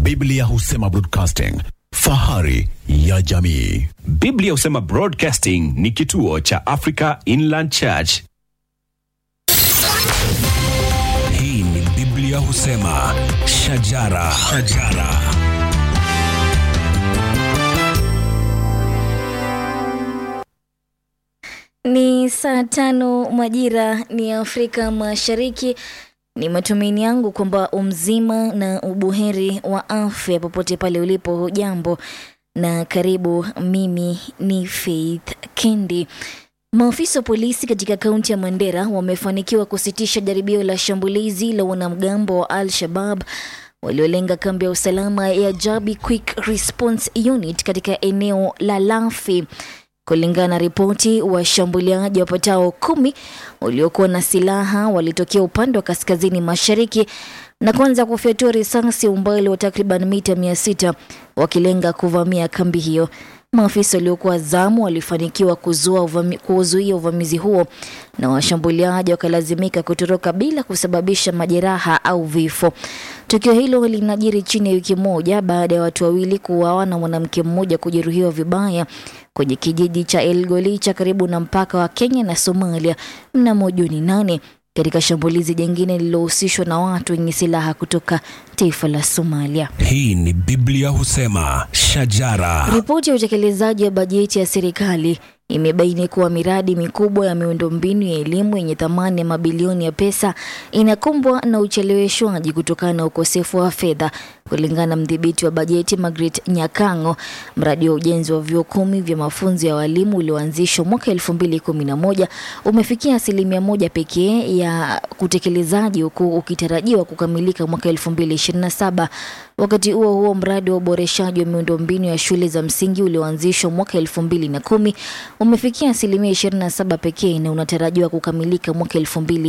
Biblia husema broadcasting, fahari ya jamii. Biblia husema Broadcasting ni kituo cha Africa Inland Church. Hii ni Biblia husema shajara. Ni saa 5 majira ni Afrika Mashariki. Ni matumaini yangu kwamba umzima na ubuheri wa afya popote pale ulipo. Hujambo na karibu. Mimi ni Faith Kendi. Maafisa wa polisi katika kaunti ya Mandera wamefanikiwa kusitisha jaribio la shambulizi la wanamgambo wa Al-Shabaab waliolenga kambi ya usalama ya Jabi Quick Response Unit katika eneo la Lafi. Kulingana na ripoti, washambuliaji wapatao 10 waliokuwa na silaha walitokea upande wa kaskazini mashariki na kuanza kufyatua risasi umbali wa takriban mita 600 wakilenga kuvamia kambi hiyo. Maafisa waliokuwa zamu walifanikiwa kuzuia uvamizi huo na washambuliaji wakalazimika kutoroka bila kusababisha majeraha au vifo. Tukio hilo linajiri chini ya wiki moja baada ya watu wawili kuuawa na mwanamke mmoja kujeruhiwa vibaya kwenye kijiji cha Elgolicha karibu na mpaka wa Kenya na Somalia mnamo Juni 8 katika shambulizi jingine lililohusishwa na watu wenye silaha kutoka taifa la Somalia. Hii ni Biblia husema shajara. Ripoti ya utekelezaji wa bajeti ya serikali imebaini kuwa miradi mikubwa ya miundombinu ya elimu yenye thamani ya mabilioni ya pesa inakumbwa na ucheleweshwaji kutokana na ukosefu wa fedha. Kulingana na mdhibiti wa bajeti Margaret Nyakango, mradi wa ujenzi wa vyuo 10 vya mafunzo ya walimu ulioanzishwa mwaka 2011 umefikia 1% pekee ya kutekelezaji, huku ukitarajiwa kukamilika mwaka 2027. Wakati huo mradi wa uboreshaji wa miundombinu ya shule za msingi ulioanzishwa mwaka 2010 umefikia 27% pekee na unatarajiwa kukamilika mwaka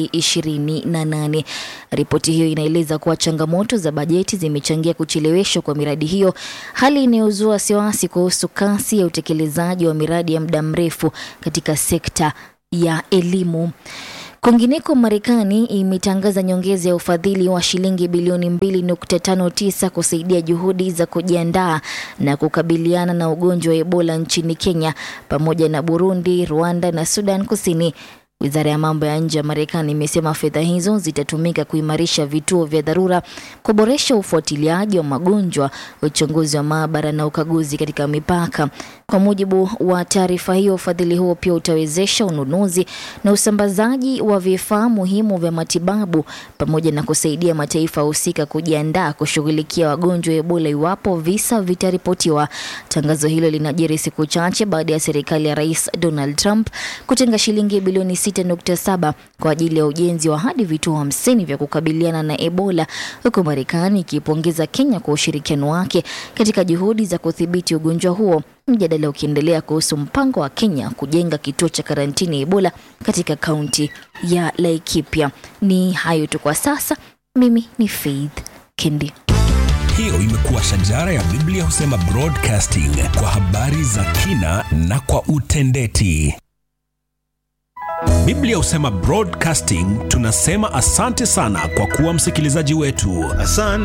2028. Ripoti hiyo inaeleza kuwa changamoto za bajeti zimechangia kucheleweshwa kwa miradi hiyo, hali inayozua wasiwasi kuhusu kasi ya utekelezaji wa miradi ya muda mrefu katika sekta ya elimu. Kwingineko, Marekani imetangaza nyongeza ya ufadhili wa shilingi bilioni 2.59 kusaidia juhudi za kujiandaa na kukabiliana na ugonjwa wa Ebola nchini Kenya pamoja na Burundi, Rwanda na Sudan Kusini. Wizara ya mambo ya nje ya Marekani imesema fedha hizo zitatumika kuimarisha vituo vya dharura, kuboresha ufuatiliaji wa magonjwa, uchunguzi wa maabara na ukaguzi katika mipaka. Kwa mujibu wa taarifa hiyo, ufadhili huo pia utawezesha ununuzi na usambazaji wa vifaa muhimu vya matibabu pamoja na kusaidia mataifa husika kujiandaa kushughulikia wagonjwa wa Ebola iwapo visa vitaripotiwa. Tangazo hilo linajiri siku chache baada ya serikali ya Rais Donald Trump kutenga shilingi bilioni 6.7 kwa ajili ya ujenzi wa hadi vituo 50 vya kukabiliana na Ebola, huku Marekani ikipongeza Kenya kwa ushirikiano wake katika juhudi za kudhibiti ugonjwa huo. Mjadala ukiendelea kuhusu mpango wa Kenya kujenga kituo cha karantini Ebola katika kaunti ya Laikipia. Ni hayo tu kwa sasa. Mimi ni Faith Kendi. Hiyo imekuwa shajara ya Biblia husema Broadcasting, kwa habari za kina na kwa utendeti. Biblia husema Broadcasting tunasema asante sana kwa kuwa msikilizaji wetu. Asante.